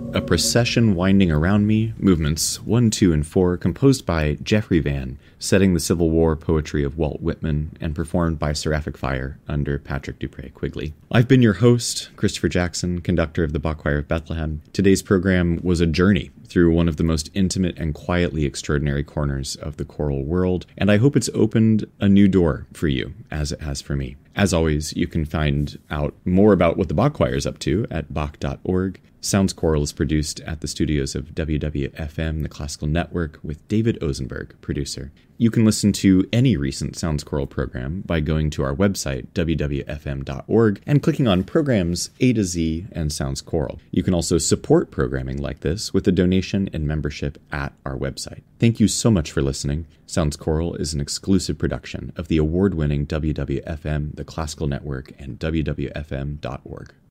A Procession Winding Around Me, Movements 1, 2, and 4, composed by Geoffrey Van, setting the Civil War poetry of Walt Whitman, and performed by Seraphic Fire under Patrick Dupre Quigley. I've been your host, Christopher Jackson, conductor of the Bach Choir of Bethlehem. Today's program was a journey through one of the most intimate and quietly extraordinary corners of the choral world, and I hope it's opened a new door for you, as it has for me. As always, you can find out more about what the Bach Choir is up to at bach.org. Sounds Choral is produced at the studios of WWFM, the Classical Network, with David Ozenberg, producer. You can listen to any recent Sounds Choral program by going to our website, wwfm.org, and clicking on Programs A to Z and Sounds Choral. You can also support programming like this with a donation and membership at our website. Thank you so much for listening. Sounds Choral is an exclusive production of the award-winning WWFM, the Classical Network, and WWFM.org.